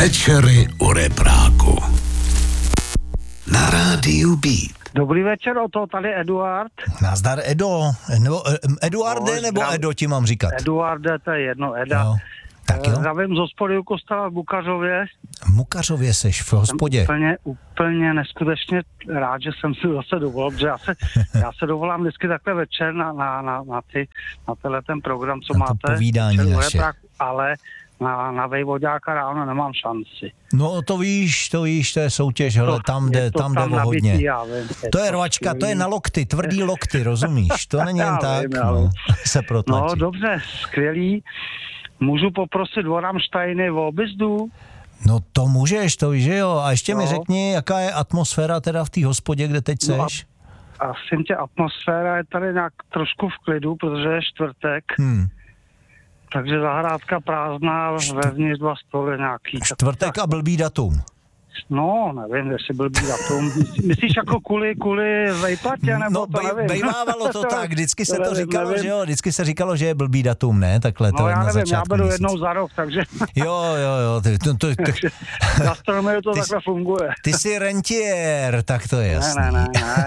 Večery u repráku. Na rádiu Beat. Dobrý večer, Oto, tady Eduard. Nazdar, Edo. Eduarde nebo Edo ti mám říkat? Eduarde, to je jedno, Eda. Jo. Tak jo. Zdravím z hospody u kostela v Bukařově. V Mukařově seš v hospodě. Jsem úplně neskutečně rád, že jsem si zase dovolil, protože já se dovolám vždycky takhle večer na tenhle ten program, co na máte. To povídání naše. Ale na Vejvoďáka ráno nemám šanci. No to víš, to je soutěž, hele, tam jde o hodně. To je rvačka, to je na lokty, tvrdý lokty, rozumíš? To není jen tak, se protlačí. No dobře, skvělý. Můžu poprosit o Rammsteiny o Obizdu? No to můžeš, to víš, že jo. A ještě mi řekni, jaká je atmosféra teda v té hospodě, kde teď seš? Asi tě atmosféra je tady nějak trošku v klidu, protože je čtvrtek. Takže zahrádka prázdná, vevnitř 2 stoly nějaký. Čtvrtek a blbý datum. No, nevím, jestli blbý datum. Myslíš jako kvůli vejplatě, nebo no, to nevím. Bejvávalo to tak, vždycky se to říkalo, že jo, vždycky se říkalo, že je blbý datum, ne? Takhle to já na nevím, začátku já beru měsíc. jednou za rok, takže... Jo. Gastronomie to takhle funguje. Ty jsi rentier, tak to je jasný. Ne.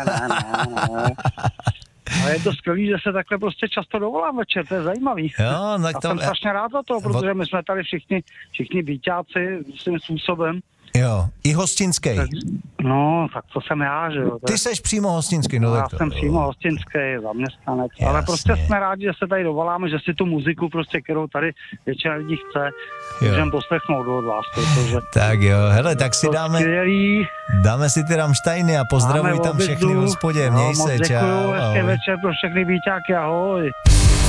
Ale je to skvělý, že se takhle prostě často dovolám večer, to je zajímavý. Jo, tak jsem strašně rád za to, protože my jsme tady všichni býťáci svým způsobem. Jo, i hostinský. No, tak to jsem já, že jo. Ty seš přímo hostinský, no já tak to. jsem přímo hostinský, zaměstnanec, ale prostě jsme rádi, že se tady dovoláme, že si tu muziku prostě, kterou tady většina lidí chce, můžeme poslechnout od vás, protože... Tak jo, hele, tak si dáme si ty Rammsteiny a pozdravuj tam všechny v hospodě, měj se, čau. Děkuju, hezký večer pro všechny býťáky, ahoj.